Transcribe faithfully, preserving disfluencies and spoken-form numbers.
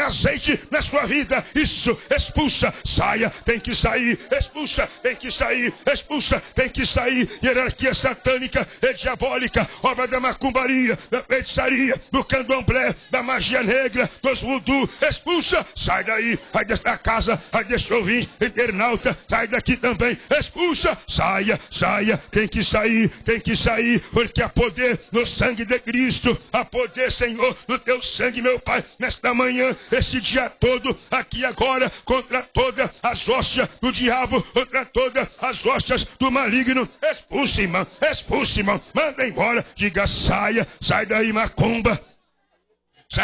azeite na sua vida. Isso, expulsa, saia, tem que sair, expulsa, tem que sair, expulsa, tem que sair. Hierarquia satânica e diabólica, obra da macumbaria, da feitiçaria, do candomblé, da magia negra, dos voodoo, expulsa, sai daí, sai desta casa, sai deste ouvinte, internauta, sai daqui também, expulsa, saia, saia, tem que sair, tem que sair, porque há poder no sangue de Cristo, há poder, Senhor, no teu sangue, meu Pai, nesta manhã, esse dia todo, aqui agora, contra todas as hóstias do diabo, contra todas as hóstias do maligno, expulse, irmão, expulse, irmão, manda embora, diga, saia, sai daí, macumba,